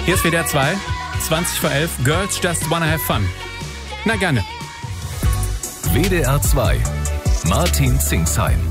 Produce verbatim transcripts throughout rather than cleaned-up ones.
Hier ist W D R zwei, zwanzig vor elf, Girls Just Wanna Have Fun. Na gerne. W D R zwei, Martin Zingsheim.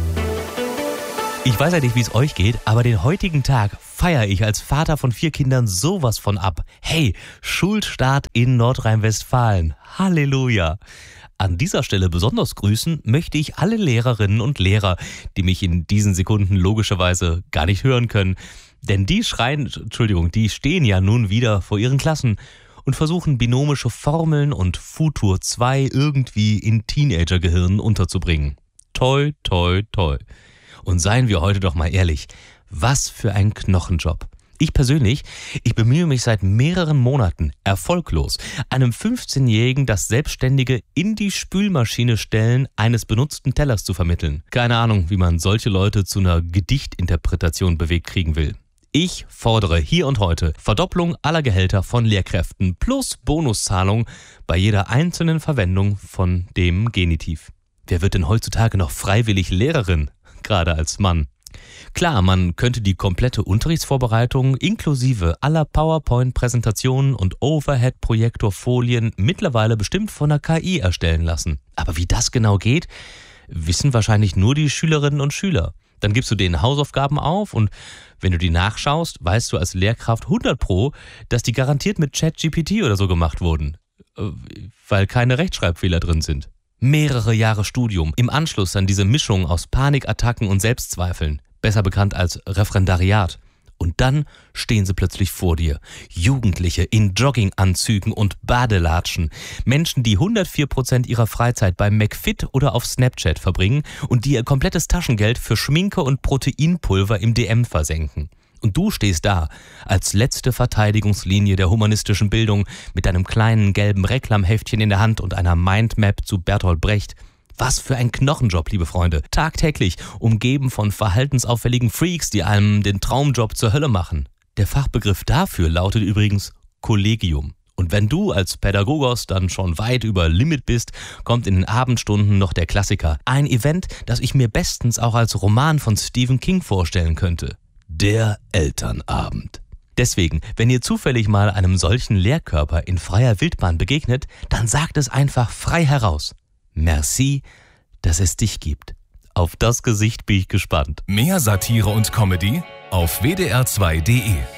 Ich weiß ja nicht, wie es euch geht, aber den heutigen Tag feiere ich als Vater von vier Kindern sowas von ab. Hey, Schulstart in Nordrhein-Westfalen. Halleluja. An dieser Stelle besonders grüßen möchte ich alle Lehrerinnen und Lehrer, die mich in diesen Sekunden logischerweise gar nicht hören können. Denn die schreien, Entschuldigung, die stehen ja nun wieder vor ihren Klassen und versuchen binomische Formeln und Futur zwei irgendwie in Teenagergehirnen unterzubringen. Toi, toi, toi. Und seien wir heute doch mal ehrlich, was für ein Knochenjob. Ich persönlich, ich bemühe mich seit mehreren Monaten erfolglos, einem fünfzehnjährigen das selbstständige in die Spülmaschine stellen eines benutzten Tellers zu vermitteln. Keine Ahnung, wie man solche Leute zu einer Gedichtinterpretation bewegt kriegen will. Ich fordere hier und heute Verdopplung aller Gehälter von Lehrkräften plus Bonuszahlung bei jeder einzelnen Verwendung von dem Genitiv. Wer wird denn heutzutage noch freiwillig Lehrerin, gerade als Mann? Klar, man könnte die komplette Unterrichtsvorbereitung inklusive aller PowerPoint-Präsentationen und Overhead-Projektorfolien mittlerweile bestimmt von der K I erstellen lassen. Aber wie das genau geht, wissen wahrscheinlich nur die Schülerinnen und Schüler. Dann gibst du denen Hausaufgaben auf und wenn du die nachschaust, weißt du als Lehrkraft hundert Pro, dass die garantiert mit ChatGPT oder so gemacht wurden, weil keine Rechtschreibfehler drin sind. Mehrere Jahre Studium, im Anschluss an diese Mischung aus Panikattacken und Selbstzweifeln, besser bekannt als Referendariat. Und dann stehen sie plötzlich vor dir. Jugendliche in Jogginganzügen und Badelatschen. Menschen, die hundertvier Prozent ihrer Freizeit beim McFit oder auf Snapchat verbringen und die ihr komplettes Taschengeld für Schminke und Proteinpulver im D M versenken. Und du stehst da, als letzte Verteidigungslinie der humanistischen Bildung, mit deinem kleinen gelben Reklamheftchen in der Hand und einer Mindmap zu Bertolt Brecht. Was für ein Knochenjob, liebe Freunde. Tagtäglich, umgeben von verhaltensauffälligen Freaks, die einem den Traumjob zur Hölle machen. Der Fachbegriff dafür lautet übrigens Kollegium. Und wenn du als Pädagogos dann schon weit über Limit bist, kommt in den Abendstunden noch der Klassiker. Ein Event, das ich mir bestens auch als Roman von Stephen King vorstellen könnte. Der Elternabend. Deswegen, wenn ihr zufällig mal einem solchen Lehrkörper in freier Wildbahn begegnet, dann sagt es einfach frei heraus. Merci, dass es dich gibt. Auf das Gesicht bin ich gespannt. Mehr Satire und Comedy auf W D R zwei punkt de.